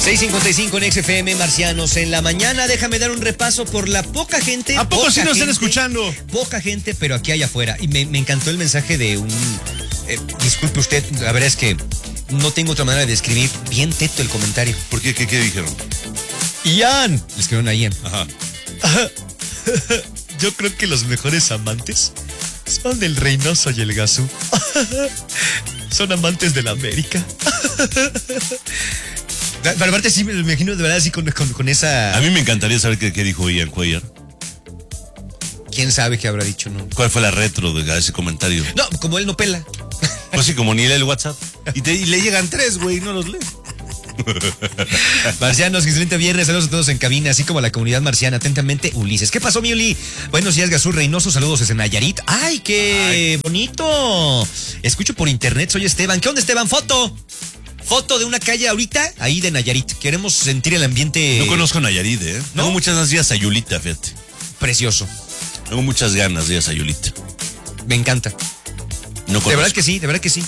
6:55 en XFM, Marcianos en la mañana. Déjame dar un repaso por la poca gente. ¿A poco sí nos están escuchando? Poca gente, pero aquí allá afuera. Y me encantó el mensaje de un... disculpe usted, la verdad es que no tengo otra manera de describir. Bien teto el comentario. ¿Por qué? ¿Qué dijeron? Ian. Le escribieron a Ian. Ajá. Yo creo que los mejores amantes son el Reynoso y el Gazú. Son amantes de la América. Pero aparte sí me lo imagino de verdad así con esa... A mí me encantaría saber qué dijo Ian Cuellar. ¿Quién sabe qué habrá dicho, no? ¿Cuál fue la retro de ese comentario? No, como él no pela. Pues sí, como ni lee el WhatsApp. Y le llegan 3, güey, y no los lee. Marcianos, excelente viernes, saludos a todos en cabina, así como a la comunidad marciana. Atentamente, Ulises. ¿Qué pasó, mi Uli? Buenos días, Gazú Reynoso, saludos desde Nayarit. ¡Ay, qué bonito! Escucho por internet, soy Esteban. ¿Qué onda, Esteban? Foto de una calle ahorita, ahí de Nayarit. Queremos sentir el ambiente... No conozco Nayarit, ¿No? Tengo muchas ganas de ir a Sayulita, fíjate. Precioso. Tengo muchas ganas de ir a Sayulita. Me encanta. No conozco. De verdad que sí.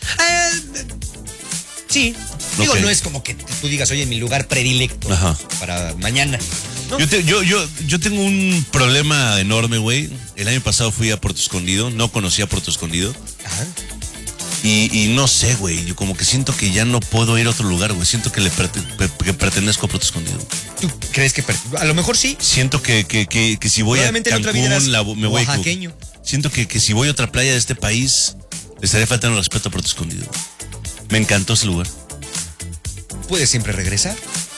Sí. Digo, Okay. no es como que tú digas, oye, mi lugar predilecto para mañana. ¿No? Yo tengo un problema enorme, güey. El año pasado fui a Puerto Escondido, no conocía Puerto Escondido. Ajá. Y no sé, güey, yo como que siento que ya no puedo ir a otro lugar, güey. Siento que que pertenezco a Puerto Escondido. ¿Tú crees que a lo mejor sí? Siento que si voy a Probablemente en otra vida eras Cancún, me voy oaxaqueño. Siento que si voy a otra playa de este país, le estaría faltando respeto a Puerto Escondido. Me encantó ese lugar. Puedes siempre regresar.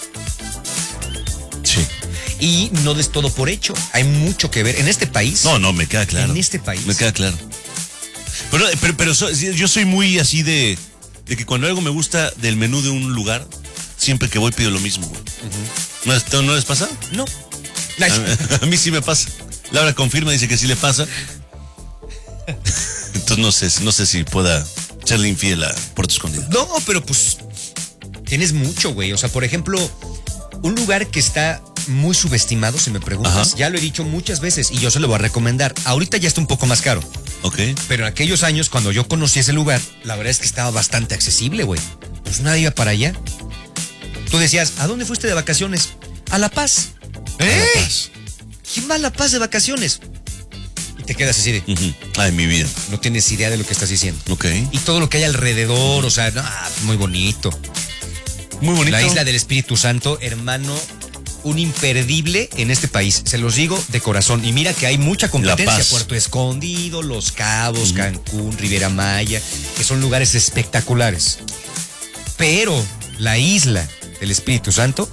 Sí. Y no des todo por hecho. Hay mucho que ver en este país. No, me queda claro. En este país. Me queda claro. Pero yo soy muy así de que cuando algo me gusta del menú de un lugar, siempre que voy pido lo mismo, güey. Uh-huh. ¿No les pasa? No. A mí sí me pasa. Laura confirma, dice que sí le pasa. Entonces no sé si pueda serle infiel a Puerto Escondido. No, pero pues tienes mucho, güey. O sea, por ejemplo, un lugar que está muy subestimado, si me preguntas. Ajá. Ya lo he dicho muchas veces y yo se lo voy a recomendar. Ahorita ya está un poco más caro. Ok. Pero en aquellos años, cuando yo conocí ese lugar, la verdad es que estaba bastante accesible, güey. Pues nadie iba para allá. Tú decías, ¿a dónde fuiste de vacaciones? A La Paz. A La Paz. ¿Quién va a La Paz de vacaciones? Y te quedas así de... Uh-huh. Ay, mi vida. No tienes idea de lo que estás diciendo. Ok. Y todo lo que hay alrededor, o sea, no, muy bonito. Muy bonito. La isla del Espíritu Santo, hermano, un imperdible en este país. Se los digo de corazón. Y mira que hay mucha competencia. La Paz. Puerto Escondido, Los Cabos, Cancún, Riviera Maya, que son lugares espectaculares. Pero la isla del Espíritu Santo...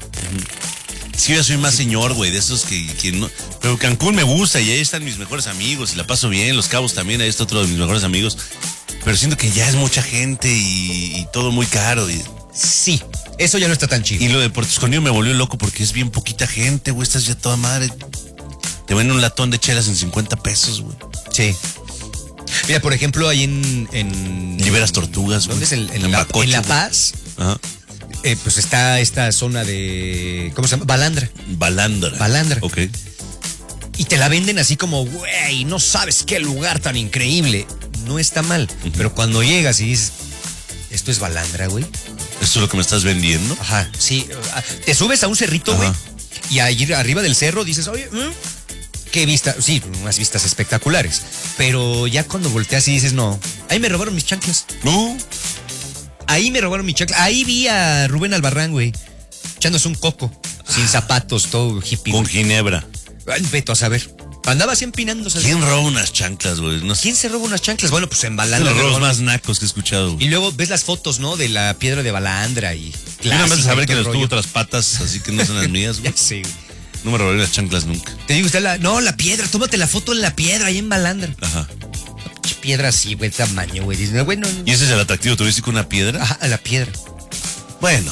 Sí, yo soy más señor, güey, de esos que no... Pero Cancún me gusta y ahí están mis mejores amigos y la paso bien. Los Cabos también, ahí está otro de mis mejores amigos. Pero siento que ya es mucha gente y todo muy caro. Sí, eso ya no está tan chido. Y lo de Puerto Escondido me volvió loco porque es bien poquita gente, güey. Estás ya toda madre. Te venden un latón de chelas en 50 pesos, güey. Sí. Mira, por ejemplo, ahí en Liberas tortugas, güey. ¿Dónde es? En La Paz. Ajá. Pues está esta zona de... ¿Cómo se llama? Balandra. Balandra. Ok. Y te la venden así como, güey, no sabes qué lugar tan increíble. No está mal. Uh-huh. Pero cuando llegas y dices, esto es Balandra, güey. ¿Esto es lo que me estás vendiendo? Ajá, sí. Te subes a un cerrito, güey. Y ahí arriba del cerro dices, oye, qué vista. Sí, unas vistas espectaculares. Pero ya cuando volteas y dices, no, ahí me robaron mis chanclas. No. Ahí me robaron mis chanclas. Ahí vi a Rubén Albarrán, güey, echándose un coco, sin zapatos, todo hippie. Con ginebra. Ay, veto a saber. Andaba así empinándose. ¿Quién roba unas chanclas, güey? No sé. ¿Quién se roba unas chanclas? Bueno, pues en Balandra. Los robos más nacos que he escuchado, güey. Y luego ves las fotos, ¿no? De la piedra de Balandra y... Yo nada más de saber que les tuvo otras patas, así que no son las mías, güey. Ya sé, güey. No me robaré las chanclas nunca. Te digo, usted la piedra, tómate la foto en la piedra, ahí en Balandra. Ajá. Piedra así, güey, tamaño, güey. Dice, bueno. ¿Y ese es el atractivo turístico, una piedra? Ajá, a la piedra. Bueno.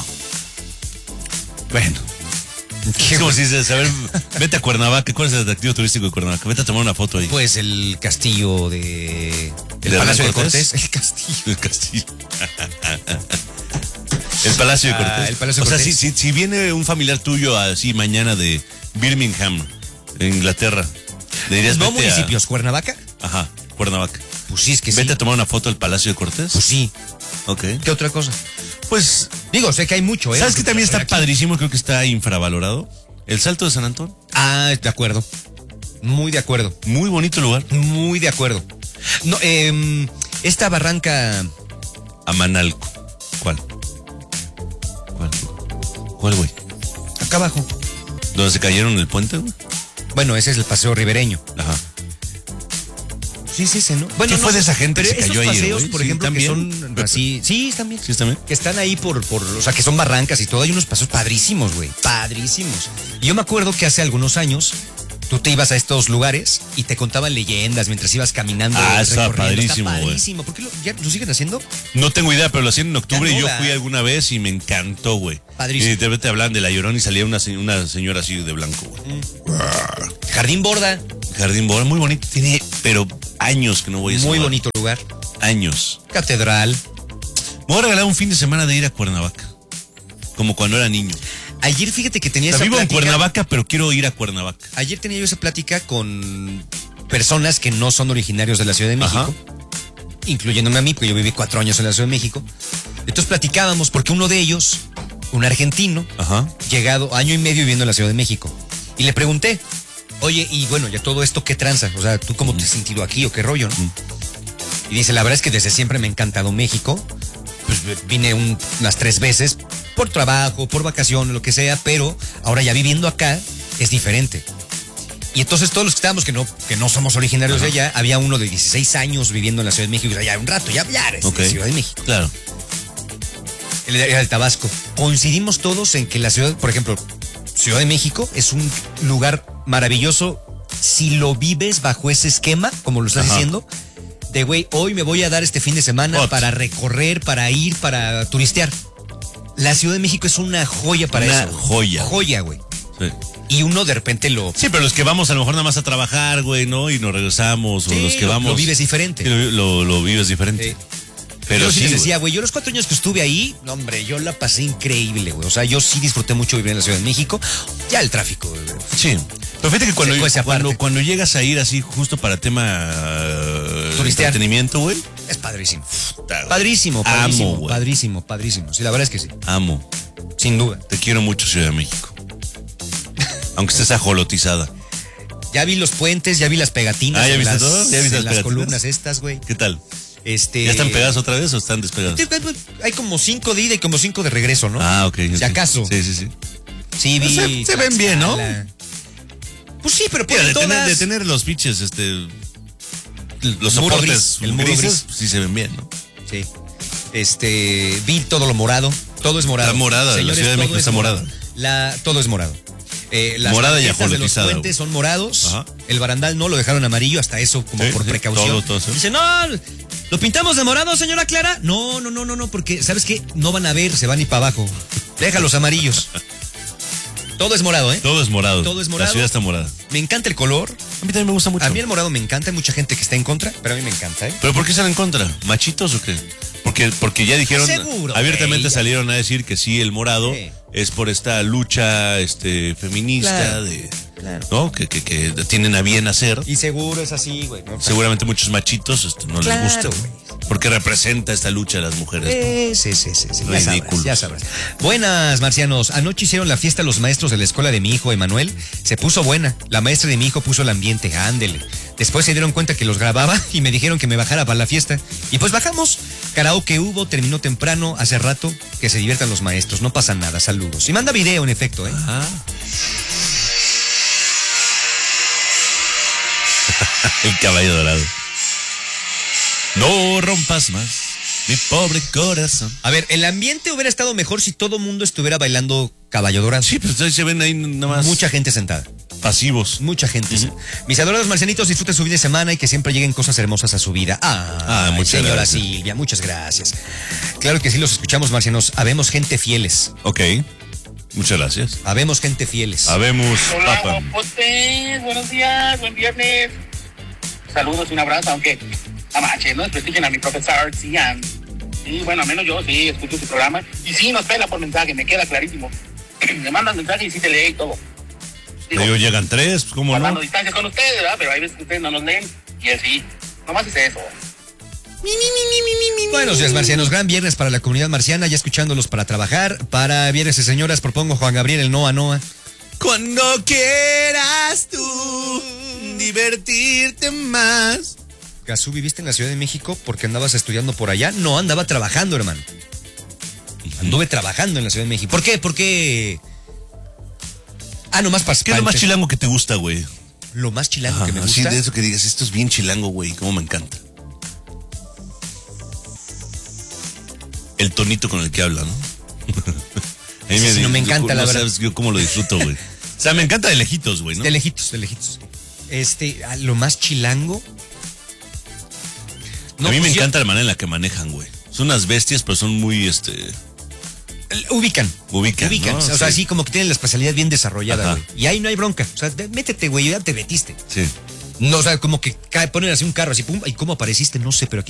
Es como si dices, a ver, vete a Cuernavaca. ¿Cuál es el atractivo turístico de Cuernavaca? Vete a tomar una foto ahí. Pues el castillo de... El Palacio de Cortés. El castillo. El castillo. El Palacio de Cortés. El Palacio de Cortés. O sea, si viene un familiar tuyo así mañana de Birmingham, Inglaterra, le dirías, ¿No vete municipios? ¿Cuernavaca? Ajá, Cuernavaca. Pues sí, es que Vete sí. a tomar una foto del Palacio de Cortés. Pues sí. Ok. ¿Qué otra cosa? Pues, Digo, sé que hay mucho, ¿eh? ¿sabes qué también está Aquí. padrísimo? Creo que está infravalorado. El Salto de San Antón. Ah, de acuerdo. Muy de acuerdo. Muy bonito lugar. Muy de acuerdo. No, esta barranca. Amanalco. ¿Cuál? ¿Cuál, güey? Acá abajo. ¿Dónde se cayeron en el puente, güey? Bueno, ese es el paseo ribereño. Ajá. Sí, es ese, ¿no? Bueno, ¿Qué fue de esa gente pero que se esos cayó ayer, paseos, güey? por Sí, ejemplo, que ¿también? son así. Sí, también. ¿Sí también? Que están ahí o sea, que son barrancas y todo. Hay unos paseos padrísimos, güey. Padrísimos. Y yo me acuerdo que hace algunos años tú te ibas a estos lugares y te contaban leyendas mientras ibas caminando. Ah, está recorriendo. padrísimo, güey. Padrísimo. ¿Por qué ya lo siguen haciendo? No tengo idea, pero lo hacían en octubre Ya no, y yo ¿verdad? fui alguna vez y me encantó, güey. Padrísimo. Y de repente hablan de La Llorona y salía una señora así de blanco, güey. Jardín Borda. Jardín Bora, muy bonito. Tiene, pero años que no voy a ese Muy lugar. bonito lugar. Años. Catedral. Me voy a regalar un fin de semana de ir a Cuernavaca. Como cuando era niño. Ayer fíjate que tenía O sea, esa vivo en plática. Cuernavaca, pero quiero ir a Cuernavaca. Ayer tenía yo esa plática con personas que no son originarios de la Ciudad de México, Ajá. incluyéndome a mí, porque yo viví 4 años en la Ciudad de México. Entonces platicábamos porque uno de ellos, un argentino, Ajá. llegado año y medio viviendo en la Ciudad de México, y le pregunté, oye, y bueno, ya todo esto, ¿qué tranza? O sea, ¿tú cómo te has sentido aquí o qué rollo, no? Y dice, la verdad es que desde siempre me ha encantado México. Pues vine unas 3 veces por trabajo, por vacaciones, lo que sea, pero ahora ya viviendo acá es diferente. Y entonces todos los que estábamos que no somos originarios de allá, había uno de 16 años viviendo en la Ciudad de México, y ya un rato, ya eres Ok. de Ciudad de México. Claro. Él era de Tabasco. Coincidimos todos en que la ciudad, por ejemplo, Ciudad de México es un lugar maravilloso si lo vives bajo ese esquema, como lo estás Ajá. diciendo, de güey, hoy me voy a dar este fin de semana Hot. para recorrer, para ir, para turistear. La Ciudad de México es una joya para Una eso. joya. Joya, güey. Sí. Y uno de repente lo... Sí, pero los que vamos a lo mejor nada más a trabajar, güey, ¿no? Y nos regresamos. O Sí, los que vamos. lo vives diferente. Sí, lo vives diferente. Pero yo sí les güey. decía, güey, yo los 4 años que estuve ahí, no, hombre, yo la pasé increíble, güey. O sea, yo sí disfruté mucho vivir en la Ciudad de México. Ya el tráfico, güey. Sí. Pero fíjate que Se cuece aparte. cuando llegas a ir así justo para tema Turistear. entretenimiento, güey. Es padrísimo. Puta, güey. Padrísimo, padrísimo, Amo, güey. padrísimo, padrísimo. Sí, la verdad es que sí. Amo. Sin duda. Te quiero mucho, Ciudad de México. Aunque estés ajolotizada. Ya vi los puentes, ya vi las pegatinas. Ah, ¿ya en viste las, todo? ¿Ya viste en las las pegatinas? columnas estas, güey. ¿Qué tal? ¿Ya ¿Ya están pegadas otra vez o están despegadas? Hay como 5 de ida y como 5 de regreso, ¿no? Ah, ok. Si acaso. Sí, sí, sí. Sí, vi. Se ven bien, ¿no? Pues sí, pero Mira, por todas. de tener los pinches, los Muro soportes gris, el muro grises, gris. pues sí se ven bien, ¿no? Sí. Vi todo lo morado. Todo es morado. Está morada, la Señores, Ciudad de todo México es está morada. Todo es morado. Las Morada y banquetas de los ajolotizada, puentes son morados. Ajá. El barandal no lo dejaron amarillo, hasta eso como Sí, por sí, precaución. todo, sí. Dice, no, ¿lo pintamos de morado, señora Clara? No, porque, ¿sabes qué? No van a ver, se van a ir para abajo. Déjalos amarillos. Todo es morado, ¿eh? Todo es morado. Todo es morado. La ciudad está morada. Me encanta el color. A mí también me gusta mucho. A mí el morado me encanta. Hay mucha gente que está en contra, pero a mí me encanta, ¿eh? ¿Pero por qué están en contra? ¿Machitos o qué? Porque ya dijeron, Seguro, abiertamente güey. salieron a decir que sí, el morado Sí. es por esta lucha feminista, Claro, claro. ¿no? Que tienen a bien hacer. Y seguro es así, güey. ¿no? Seguramente muchos machitos no Claro, les gusta. güey. Porque representa esta lucha de las mujeres. Sí. Ridículos. Ya sabrás. Buenas, marcianos. Anoche hicieron la fiesta los maestros de la escuela de mi hijo, Emanuel. Se puso buena. La maestra de mi hijo puso el ambiente. Ándele. Después se dieron cuenta que los grababa y me dijeron que me bajara para la fiesta. Y pues bajamos. Karaoke hubo, terminó temprano, hace rato. Que se diviertan los maestros. No pasa nada. Saludos. Y manda video, en efecto, ¿eh? Ah. El caballo dorado. No rompas más mi pobre corazón. A ver, el ambiente hubiera estado mejor si todo mundo estuviera bailando caballo dorado. Sí, pues ahí se ven ahí nada más Mucha gente sentada. pasivos. Mucha gente. Mis adorados marcianitos, disfruten su fin de semana y que siempre lleguen cosas hermosas a su vida. Muchas señora gracias. Silvia, muchas gracias. Claro que sí, los escuchamos, marcianos. Habemos gente fieles. Ok. Muchas gracias. Habemos gente fieles. Habemos Hola, papa. guapotes, buenos días, buen viernes. Saludos y un abrazo, aunque amache, no desprestigen a mi profesor Cian. Y bueno, al menos yo sí escucho su programa. Y sí nos pela por mensaje, me queda clarísimo. Me mandan mensaje y sí te lee y todo. Digo, Digo, llegan 3, pues, ¿cómo guardando no? distancias con ustedes, ¿verdad? Pero hay veces que ustedes no nos leen y así. Nomás es eso. Buenos días, marcianos. Gran viernes para la comunidad marciana, ya escuchándolos para trabajar. Para viernes de señoras propongo Juan Gabriel, el Noa Noa. Cuando quieras tú divertirte más. Gazú, ¿viviste en la Ciudad de México porque andabas estudiando por allá? No, andaba trabajando, hermano. Anduve trabajando en la Ciudad de México. ¿Por qué? Porque... nomás para... ¿Qué es lo más chilango que te gusta, güey? Lo más chilango que me gusta. Así de eso que digas, esto es bien chilango, güey, cómo me encanta. El tonito con el que habla, ¿no? A mí Sí, no me encanta, la verdad. Sabes yo cómo lo disfruto, güey. O sea, me encanta de lejitos, güey, ¿no? De lejitos. Lo más chilango... a mí me encanta la manera en la que manejan, güey. Son unas bestias, pero son muy, Ubican, ¿no? O sea, así como que tienen la espacialidad bien desarrollada, Ajá. güey. Y ahí no hay bronca. O sea, métete, güey, ya te metiste. Sí. No, o sea, como que ponen así un carro, así, pum, y cómo apareciste, no sé, pero aquí